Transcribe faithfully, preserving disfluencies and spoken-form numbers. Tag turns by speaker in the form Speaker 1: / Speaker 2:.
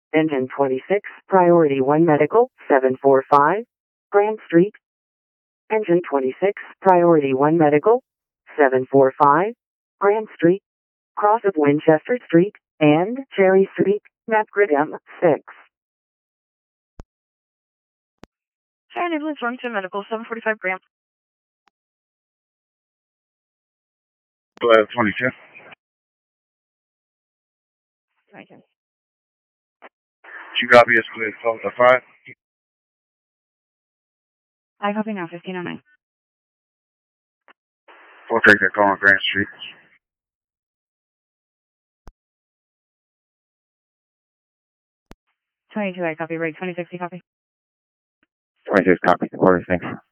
Speaker 1: Engine twenty-six, Priority one Medical, seven four five, Grand Street. Engine twenty-six, Priority one Medical, seven four five, Grand Street, cross of Winchester Street, and Cherry Street, Mapgrid M six.
Speaker 2: Sorry, ambulance Wilmington Medical, seven forty-five Grand.
Speaker 3: eleven twenty-two.
Speaker 2: twenty-two.
Speaker 3: You copy us with twelve to five?
Speaker 2: I copy now, fifteen oh nine.
Speaker 3: We'll take that call on Grand Street.
Speaker 2: twenty-two, I copy. Right, twenty-six, you copy.
Speaker 3: twenty-six copy. Order, thanks.